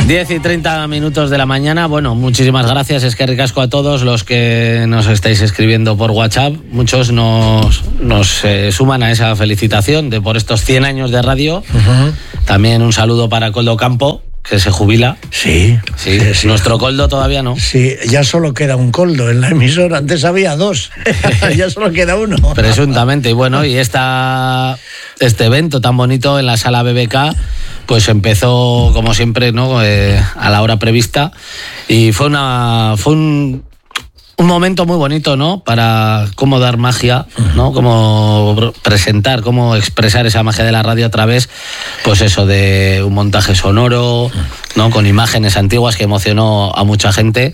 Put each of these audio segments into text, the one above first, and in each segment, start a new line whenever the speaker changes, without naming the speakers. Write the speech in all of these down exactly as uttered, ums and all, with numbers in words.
diez y treinta minutos de la mañana. Bueno, muchísimas gracias, es que ricasco a todos los que nos estáis escribiendo por WhatsApp. Muchos nos, nos eh, suman a esa felicitación de por estos cien años de radio. Uh-huh. También un saludo para Coldo Campo, que se jubila.
Sí,
sí.
sí, sí.
Nuestro Coldo todavía no.
Sí, ya solo queda un Coldo en la emisora. Antes había dos. Ya solo queda uno.
Presuntamente. Y bueno, y esta, este evento tan bonito en la sala B B K, pues empezó como siempre, ¿no? Eh, a la hora prevista. Y fue una fue un, un momento muy bonito, ¿no? Para cómo dar magia, ¿no? Cómo presentar, cómo expresar esa magia de la radio a través, pues eso, de un montaje sonoro, ¿no? Con imágenes antiguas que emocionó a mucha gente.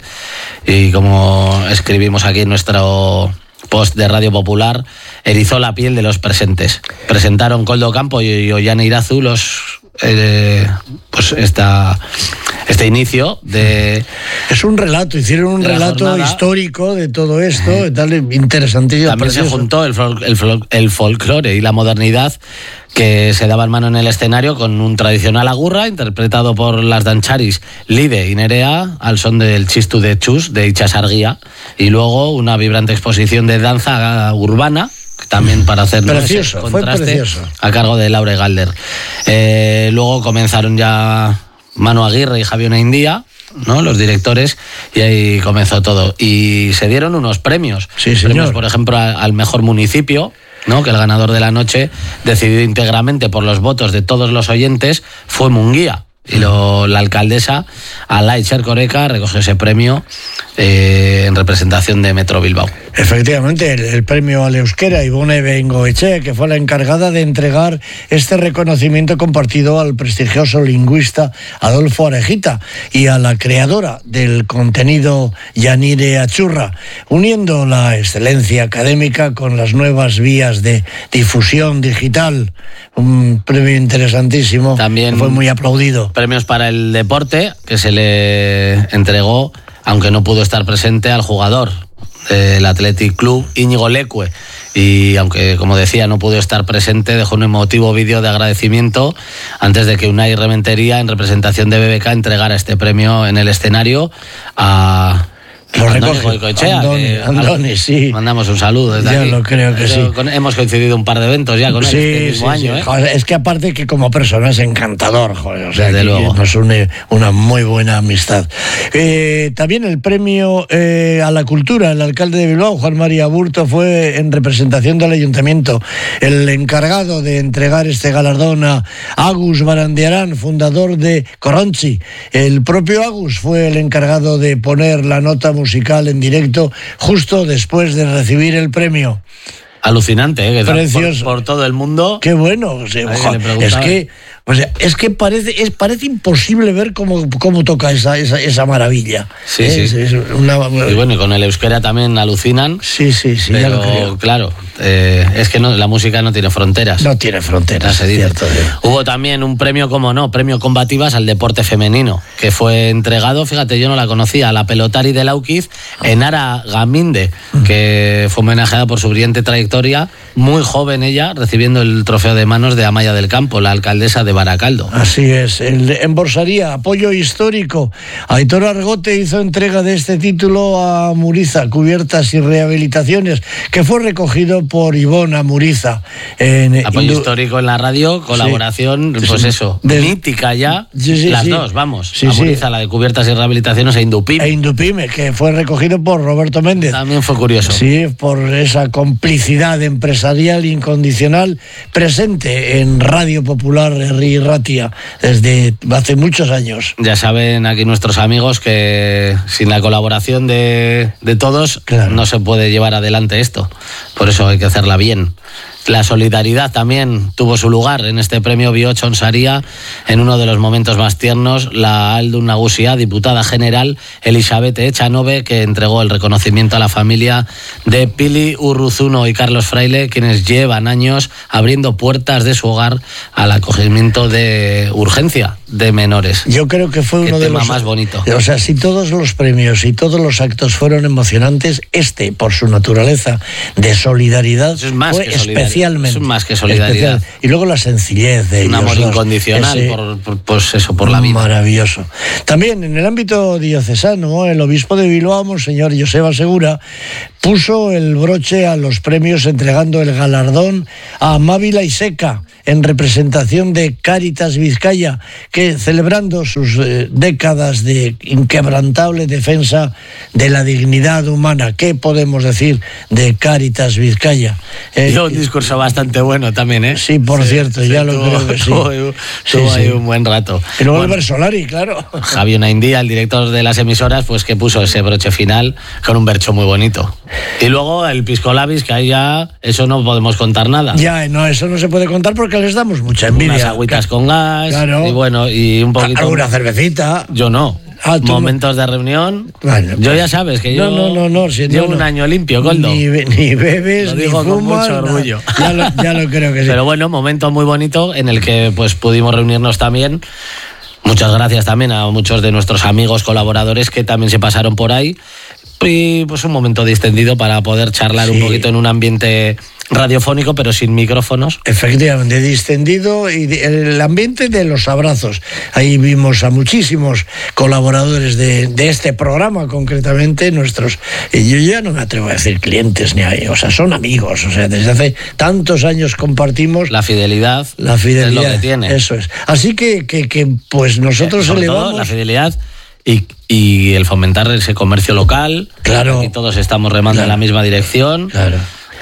Y como escribimos aquí en nuestro post de Radio Popular, erizó la piel de los presentes. Presentaron Coldo Campo y Ollane Irazu los eh, pues esta este inicio de...
Es un relato, hicieron un relato jornada histórico de todo esto, eh. tal, interesantísimo.
También precioso. Se juntó el, fol, el, fol, el folclore y la modernidad que se daban mano en el escenario con un tradicional agurra interpretado por las dancharis Lide y Nerea al son del Chistu de Chus de Itxasargia, y luego una vibrante exposición de danza urbana también para hacer
precioso,
ese contraste,
fue precioso,
a cargo de Laura Galder. Eh, luego comenzaron ya Manu Aguirre y Javier Naindía, ¿no? Los directores, y ahí comenzó todo. Y se dieron unos premios.
Sí,
premios, por ejemplo, al mejor municipio, ¿no? Que el ganador de la noche, decidido íntegramente por los votos de todos los oyentes, fue Munguía. Y lo, la alcaldesa, Alay Chercoreca, recogió ese premio eh, en representación de Metro Bilbao.
Efectivamente, el, el premio al euskera, Ivone Bengoechea, que fue la encargada de entregar este reconocimiento compartido al prestigioso lingüista Adolfo Arejita y a la creadora del contenido Yanire Achurra, uniendo la excelencia académica con las nuevas vías de difusión digital. Un premio interesantísimo.
También
fue muy aplaudido.
Premios para el deporte, que se le entregó, aunque no pudo estar presente, al jugador del Athletic Club, Íñigo Lecue. Y aunque, como decía, no pudo estar presente, dejó un emotivo vídeo de agradecimiento antes de que Unai Rementería, en representación de B B K, entregara este premio en el escenario a...
Lo recoge Andoni, Andoni, sí.
Mandamos un saludo desde
Yo
aquí.
lo creo que sí.
Con, hemos coincidido un par de eventos ya con él
sí,
este mismo
sí,
año.
Sí.
¿eh?
Joder, es que aparte que como persona es encantador, joder, o sea,
desde
que
luego.
Nos une una muy buena amistad. Eh, también el premio eh, a la cultura, el alcalde de Bilbao, Juan María Burto, fue en representación del ayuntamiento el encargado de entregar este galardón a Agus Barandiarán, fundador de Corronchi. El propio Agus fue el encargado de poner la nota musical en directo justo después de recibir el premio.
Alucinante, ¿eh? Que
Precioso.
Por, por todo el mundo.
Qué bueno. O sea, ojo, es que, o sea, es que parece, es, parece imposible ver cómo, cómo toca esa, esa, esa maravilla.
Sí,
¿eh?
sí.
Es, es una...
Y bueno, y con el euskera también alucinan.
Sí, sí, sí.
Pero,
ya lo creo.
claro, eh, es que no, la música no tiene fronteras.
No tiene fronteras,
se dice.
cierto, ¿eh?
Hubo también un premio, como no, premio Combativas al deporte femenino, que fue entregado, fíjate, yo no la conocía, a la pelotari de Lauquiz, Enara Gaminde, que fue homenajeada por su brillante trayectoria, muy joven ella, recibiendo el trofeo de manos de Amaya del Campo, la alcaldesa de Baracaldo.
Así es. El Emborsaría, apoyo histórico. Aitor Argote hizo entrega de este título a Muriza, Cubiertas y Rehabilitaciones, que fue recogido por Ivona Muriza. En
apoyo
Indu...
histórico en la radio, colaboración, sí, pues eso, de... mítica ya, sí, sí, las sí. dos, vamos. Sí, a Muriza, sí. La de Cubiertas y Rehabilitaciones, e Indupime.
E Indupime, que fue recogido por Roberto Méndez.
También fue curioso.
Sí, por esa complicidad empresarial incondicional presente en Radio Popular Herri Ratia desde hace muchos años.
Ya saben aquí nuestros amigos que sin la colaboración de, de todos, claro, no se puede llevar adelante esto. Por eso hay que hacerla bien. La solidaridad también tuvo su lugar en este premio Biocho Onsaria, en uno de los momentos más tiernos, la Aldun Nagusia, diputada general Elizabeth Echanove, que entregó el reconocimiento a la familia de Pili Urruzuno y Carlos Fraile, quienes llevan años abriendo puertas de su hogar al acogimiento de urgencia de menores.
Yo creo que fue uno
Qué
de
tema
los
más bonito.
O sea, si todos los premios y todos los actos fueron emocionantes, este, por su naturaleza de solidaridad,
Eso es más
fue
que solidaridad.
especialmente.
Eso es más que solidaridad.
Especial. Y luego la sencillez de
Un
ellos
amor
dos.
incondicional
Ese,
por, por, pues eso, por la vida.
Maravilloso. También en el ámbito diocesano, el obispo de Bilbao, Monseñor Joseba Segura, puso el broche a los premios entregando el galardón a Mávila y Seca en representación de Cáritas Vizcaya, que celebrando sus eh, décadas de inquebrantable defensa de la dignidad humana. ¿Qué podemos decir de Cáritas Vizcaya?
Eh, Yo un discurso bastante bueno también, ¿eh?
Sí, por sí,
sí,
cierto, ya
tuvo,
lo creo que sí.
Tuvo,
sí,
tuvo
sí.
ahí un buen rato.
Y luego
bueno,
el Versolari, claro.
Javier Naindía, el director de las emisoras, pues que puso ese broche final con un bercho muy bonito. Y luego el Pisco Labis, que ahí ya eso no podemos contar nada.
Ya, no, eso no se puede contar porque les damos mucha envidia.
Unas agüitas con gas,
claro.
y bueno, y un poquito...
Alguna cervecita.
Yo no. Ah, Momentos no? de reunión. Bueno, yo ya sabes que yo
no, no, no, no, si
llevo
no,
un año limpio, Coldo.
Ni, ni bebes,
lo digo
ni fumas,
con mucho orgullo.
Ya lo, ya lo creo que sí.
Pero bueno, momento muy bonito en el que pues pudimos reunirnos también. Muchas gracias también a muchos de nuestros amigos colaboradores que también se pasaron por ahí. Y pues un momento distendido para poder charlar sí. un poquito en un ambiente radiofónico, pero sin micrófonos.
Efectivamente, distendido y el ambiente de los abrazos. Ahí vimos a muchísimos colaboradores de, de este programa, concretamente nuestros, y yo ya no me atrevo a decir clientes ni ahí, o sea, son amigos, o sea, desde hace tantos años compartimos.
La fidelidad,
la fidelidad
es lo que tiene.
Eso es. Así que, que, que pues nosotros
eh,
elevamos...
Todo, la fidelidad... Y, y el fomentar ese comercio local.
Claro.
Y todos estamos remando claro. en la misma dirección.
Claro.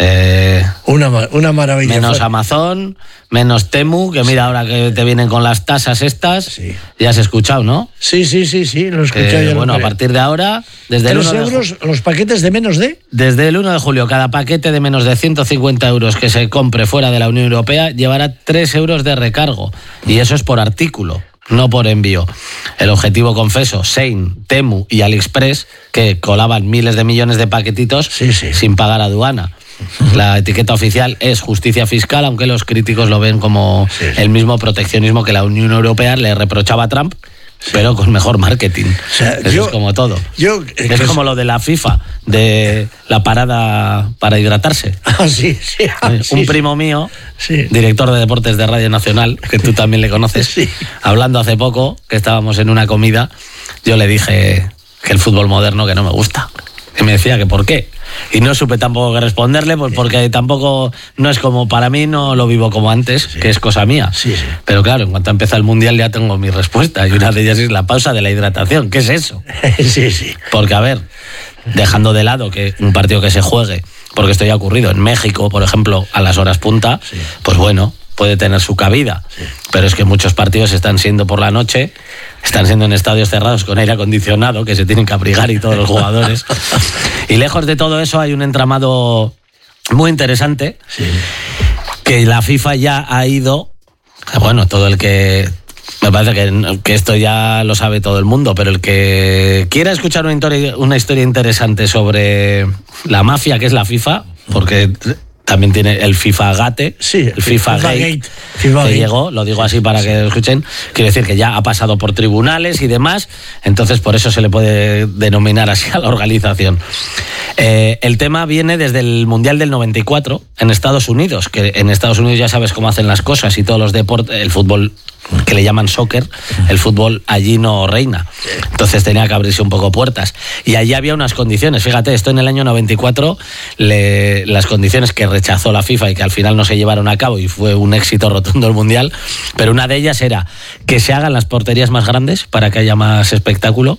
Eh,
una, una maravilla.
Menos Amazon, menos Temu, que mira, sí. ahora que te vienen con las tasas estas, sí. ya has escuchado, ¿no?
Sí, sí, sí, sí, lo he escuchado.
Eh, bueno, a partir de ahora, desde el uno
euros, de los paquetes de menos de...
Desde el uno de julio, cada paquete de menos de ciento cincuenta euros que se compre fuera de la Unión Europea llevará tres euros de recargo. Y eso es por artículo, no por envío. El objetivo, confeso, Shein, Temu y AliExpress, que colaban miles de millones de paquetitos
sí, sí.
sin pagar aduana. Uh-huh. La etiqueta oficial es justicia fiscal, aunque los críticos lo ven como sí, sí. el mismo proteccionismo que la Unión Europea le reprochaba a Trump, sí. pero con mejor marketing. O sea, Eso yo, es como todo.
Yo,
es, es como lo de la FIFA, de la parada para hidratarse.
Ah, sí, sí, ah,
Un
sí,
primo mío,
sí.
director de deportes de Radio Nacional, que tú también le conoces,
sí.
hablando hace poco, que estábamos en una comida, yo le dije que el fútbol moderno que no me gusta. Y me decía que por qué. Y no supe tampoco qué responderle, pues porque tampoco, no es como, para mí no lo vivo como antes, sí. que es cosa mía.
Sí, sí.
Pero claro, en cuanto empieza el Mundial ya tengo mi respuesta, y una de ellas es la pausa de la hidratación. ¿Qué es eso?
Sí, sí.
Porque, a ver, dejando de lado que un partido que se juegue, porque esto ya ha ocurrido en México, por ejemplo, a las horas punta, sí. pues bueno, puede tener su cabida. Sí. Pero es que muchos partidos están siendo por la noche, están siendo en estadios cerrados con aire acondicionado, que se tienen que abrigar y todos los jugadores. Y lejos de todo eso hay un entramado muy interesante,
sí.
que la FIFA ya ha ido, bueno, todo el que... Me parece que, que esto ya lo sabe todo el mundo, pero el que quiera escuchar una historia, una historia interesante sobre la mafia que es la FIFA, porque... También tiene el FIFA Gate,
sí,
el FIFA, FIFA Gate, Gate FIFA que Gate. llegó, lo digo así para sí. que lo escuchen, quiero decir que ya ha pasado por tribunales y demás, entonces por eso se le puede denominar así a la organización. Eh, el tema viene desde el Mundial del noventa y cuatro en Estados Unidos, que en Estados Unidos ya sabes cómo hacen las cosas y todos los deportes, el fútbol que le llaman soccer, el fútbol allí no reina. Entonces tenía que abrirse un poco puertas. Y allí había unas condiciones. Fíjate, esto en el año noventa y cuatro, le, las condiciones que rechazó la FIFA y que al final no se llevaron a cabo y fue un éxito rotundo el Mundial, pero una de ellas era que se hagan las porterías más grandes para que haya más espectáculo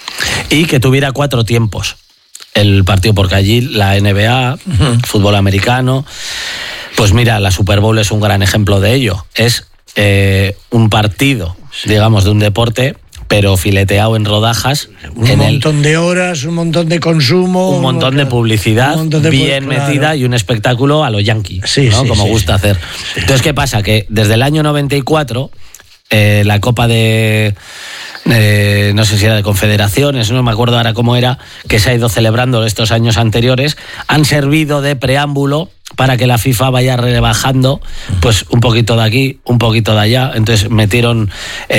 y que tuviera cuatro tiempos el partido, porque allí la N B A, uh-huh. fútbol americano, pues mira, la Super Bowl es un gran ejemplo de ello. Es Eh, un partido, digamos, de un deporte, pero fileteado en rodajas.
Un
en
montón
el,
de horas, un montón de consumo.
Un montón de publicidad
montón de
bien
claro.
metida y un espectáculo a lo yankee,
sí,
¿no?
sí,
Como
sí,
gusta
sí.
hacer.
Sí.
Entonces, ¿qué pasa? Que desde el año noventa y cuatro, eh, la Copa de... Eh, no sé si era de Confederaciones, no me acuerdo ahora cómo era, que se ha ido celebrando estos años anteriores, han servido de preámbulo para que la FIFA vaya rebajando pues un poquito de aquí, un poquito de allá. Entonces metieron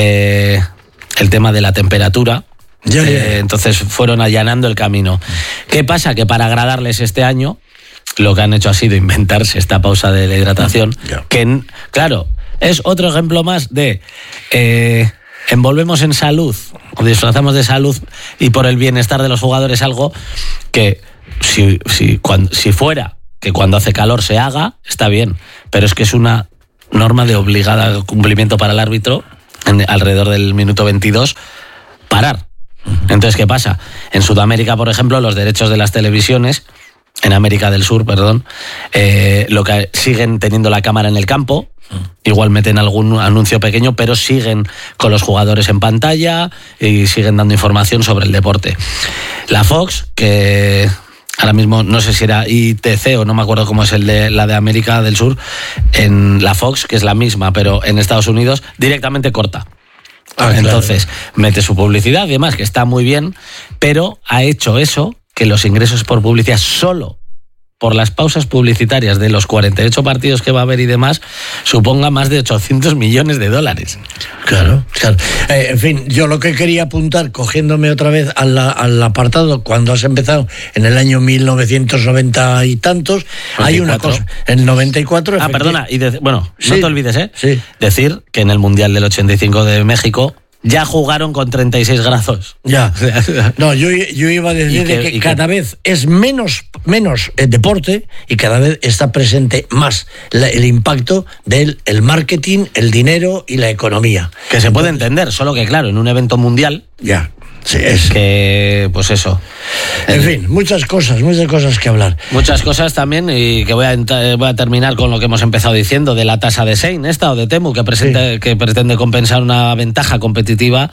eh, el tema de la temperatura.
Ya, ya.
Eh, entonces fueron allanando el camino. ¿Qué pasa? Que para agradarles este año, lo que han hecho ha sido inventarse esta pausa de la hidratación,
Ya.
que, claro, es otro ejemplo más de eh, envolvemos en salud, o disfrazamos de salud y por el bienestar de los jugadores algo que si, si, cuando, si fuera que cuando hace calor se haga, está bien, pero es que es una norma de obligada cumplimiento para el árbitro en, alrededor del minuto veintidós, parar. Entonces, ¿qué pasa? En Sudamérica, por ejemplo, los derechos de las televisiones, en América del Sur, perdón, eh, lo que siguen teniendo la cámara en el campo, igual meten algún anuncio pequeño, pero siguen con los jugadores en pantalla y siguen dando información sobre el deporte. La Fox, que ahora mismo no sé si era I T C o no me acuerdo cómo es el de la de América del Sur, en la Fox, que es la misma, pero en Estados Unidos, directamente corta. Ah, entonces claro, mete su publicidad y demás, que está muy bien, pero ha hecho eso, que los ingresos por publicidad solo por las pausas publicitarias de los cuarenta y ocho partidos que va a haber y demás, suponga más de ochocientos millones de dólares.
Claro, claro. Eh, en fin, yo lo que quería apuntar, cogiéndome otra vez al, al apartado, cuando has empezado en el año mil novecientos noventa y tantos, noventa y cuatro. Hay una cosa, en noventa y cuatro...
Ah, perdona, y de, bueno,
sí,
no te olvides, ¿eh?
Sí.
Decir que en el Mundial del ochenta y cinco de México ya jugaron con treinta y seis grados.
Ya. No, yo, yo iba a decir que, de que cada que... vez es menos, menos el deporte y cada vez está presente más la, el impacto del el marketing, el dinero y la economía.
Que se puede entender, solo que claro, en un evento mundial...
Ya. Sí, es.
Que, pues eso.
En eh, fin, muchas cosas, muchas cosas que hablar.
Muchas cosas también, y que voy a, voy a terminar con lo que hemos empezado diciendo de la tasa de Shein, esta o de Temu, que, presenta, sí. que pretende compensar una ventaja competitiva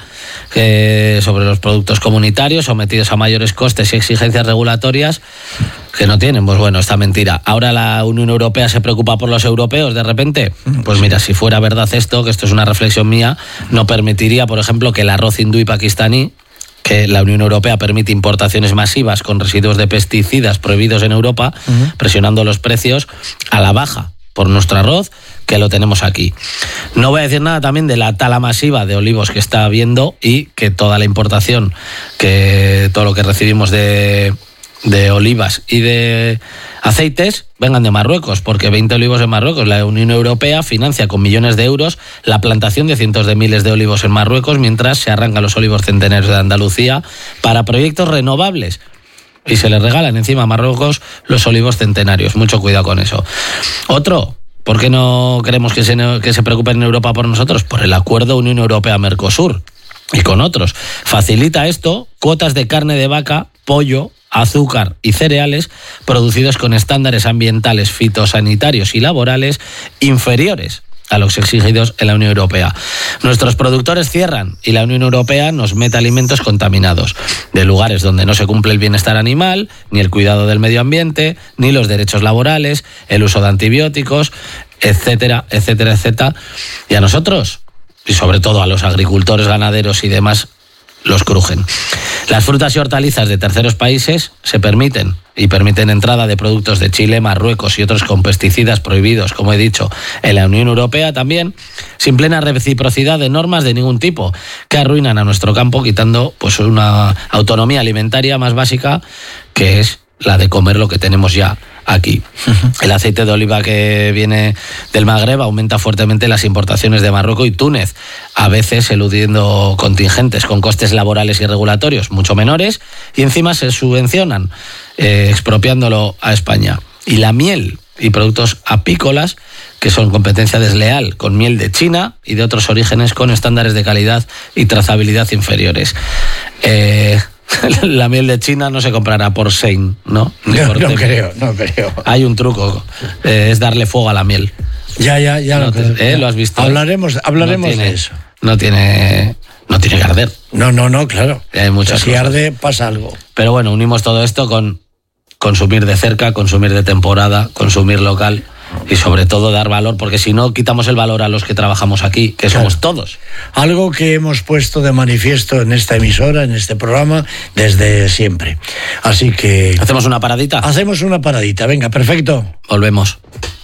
que, sobre los productos comunitarios sometidos a mayores costes y exigencias regulatorias que no tienen. Pues bueno, esta mentira. Ahora la Unión Europea se preocupa por los europeos de repente. Pues mira, si fuera verdad esto, que esto es una reflexión mía, no permitiría, por ejemplo, que el arroz hindú y pakistaní, que la Unión Europea permite importaciones masivas con residuos de pesticidas prohibidos en Europa, uh-huh. presionando los precios a la baja por nuestro arroz, que lo tenemos aquí. No voy a decir nada también de la tala masiva de olivos que está habiendo y que toda la importación, que todo lo que recibimos de, de olivas y de aceites vengan de Marruecos, porque veinte olivos en Marruecos. La Unión Europea financia con millones de euros la plantación de cientos de miles de olivos en Marruecos mientras se arrancan los olivos centenarios de Andalucía para proyectos renovables. Y se les regalan encima a Marruecos los olivos centenarios. Mucho cuidado con eso. Otro, ¿por qué no queremos que se, que se preocupen en Europa por nosotros? Por el acuerdo Unión Europea-Mercosur y con otros. Facilita esto cuotas de carne de vaca, pollo, azúcar y cereales producidos con estándares ambientales, fitosanitarios y laborales inferiores a los exigidos en la Unión Europea. Nuestros productores cierran y la Unión Europea nos mete alimentos contaminados de lugares donde no se cumple el bienestar animal, ni el cuidado del medio ambiente, ni los derechos laborales, el uso de antibióticos, etcétera, etcétera, etcétera. Y a nosotros, y sobre todo a los agricultores, ganaderos y demás, los crujen. Las frutas y hortalizas de terceros países se permiten y permiten entrada de productos de Chile, Marruecos y otros con pesticidas prohibidos, como he dicho, en la Unión Europea también, sin plena reciprocidad de normas de ningún tipo, que arruinan a nuestro campo, quitando pues una autonomía alimentaria más básica, que es la de comer lo que tenemos ya aquí. Uh-huh. El aceite de oliva que viene del Magreb aumenta fuertemente las importaciones de Marruecos y Túnez, a veces eludiendo contingentes con costes laborales y regulatorios mucho menores, y encima se subvencionan, eh, expropiándolo a España. Y la miel y productos apícolas, que son competencia desleal con miel de China y de otros orígenes con estándares de calidad y trazabilidad inferiores. Eh... La miel de China no se comprará por Shein, ¿no?
Ni no, por no creo, no creo.
Hay un truco, eh, es darle fuego a la miel.
Ya, ya, ya.
No
lo,
te, eh,
ya.
¿Lo has visto?
Hablaremos, hablaremos
no tiene,
de eso.
No tiene, no tiene que arder.
No, no, no, claro.
Hay muchas
si
cosas.
arde, pasa algo.
Pero bueno, unimos todo esto con consumir de cerca, consumir de temporada, consumir local. y sobre todo dar valor, porque si no quitamos el valor a los que trabajamos aquí, que claro, somos todos.
Algo que hemos puesto de manifiesto en esta emisora, en este programa, desde siempre. Así que...
¿Hacemos una paradita?
Hacemos una paradita, venga, perfecto.
Volvemos.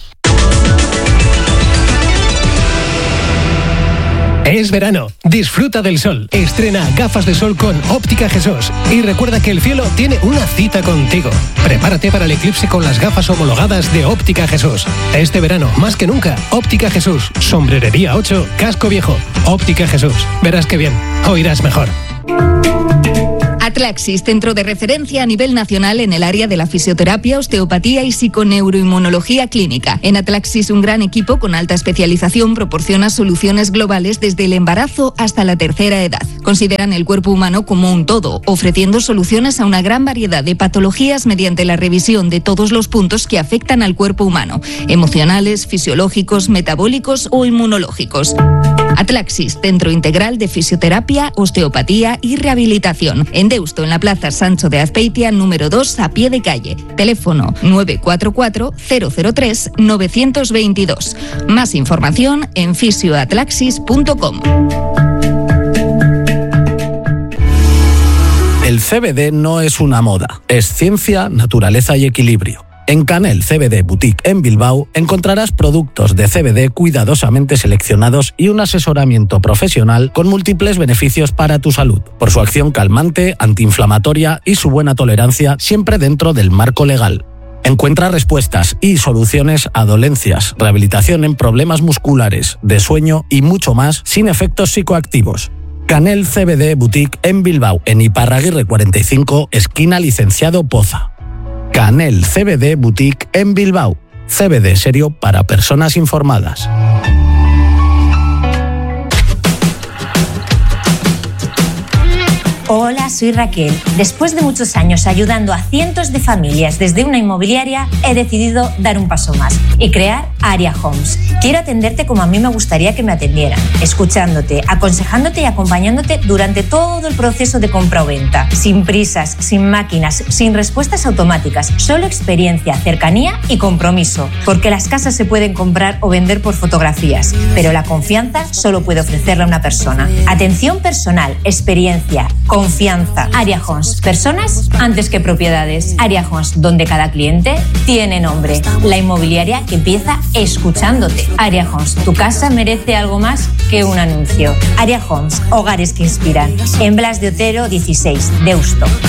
Es verano, disfruta del sol, estrena gafas de sol con Óptica Jesús y recuerda que el cielo tiene una cita contigo. Prepárate para el eclipse con las gafas homologadas de Óptica Jesús. Este verano, más que nunca, Óptica Jesús, Sombrerería ocho, Casco Viejo. Óptica Jesús, verás que bien, oirás mejor.
Atlaxis, centro de referencia a nivel nacional en el área de la fisioterapia, osteopatía y psiconeuroinmunología clínica. En Atlaxis, un gran equipo con alta especialización proporciona soluciones globales desde el embarazo hasta la tercera edad. Consideran el cuerpo humano como un todo, ofreciendo soluciones a una gran variedad de patologías mediante la revisión de todos los puntos que afectan al cuerpo humano: emocionales, fisiológicos, metabólicos o inmunológicos. Atlaxis, centro integral de fisioterapia, osteopatía y rehabilitación. En Deusto, en la Plaza Sancho de Azpeitia, número dos, a pie de calle. Teléfono nueve cuatro cuatro, cero cero tres, nueve dos dos. Más información en fisioatlaxis punto com.
El C B D no es una moda, es ciencia, naturaleza y equilibrio. En Canel C B D Boutique en Bilbao encontrarás productos de C B D cuidadosamente seleccionados y un asesoramiento profesional con múltiples beneficios para tu salud, por su acción calmante, antiinflamatoria y su buena tolerancia, siempre dentro del marco legal. Encuentra respuestas y soluciones a dolencias, rehabilitación en problemas musculares, de sueño y mucho más sin efectos psicoactivos. Canel C B D Boutique en Bilbao, en Iparraguirre cuarenta y cinco, esquina Licenciado Poza. Canel C B D Boutique en Bilbao. C B D serio para personas informadas.
Hola, soy Raquel. Después de muchos años ayudando a cientos de familias desde una inmobiliaria, he decidido dar un paso más y crear Aria Homes. Quiero atenderte como a mí me gustaría que me atendieran, escuchándote, aconsejándote y acompañándote durante todo el proceso de compra o venta. Sin prisas, sin máquinas, sin respuestas automáticas, solo experiencia, cercanía y compromiso. Porque las casas se pueden comprar o vender por fotografías, pero la confianza solo puede ofrecerla una persona. Atención personal, experiencia, confianza. Aria Homes, personas antes que propiedades. Aria Homes, donde cada cliente tiene nombre. La inmobiliaria que empieza escuchándote. Aria Homes, tu casa merece algo más que un anuncio. Aria Homes, hogares que inspiran. En Blas de Otero dieciséis, Deusto.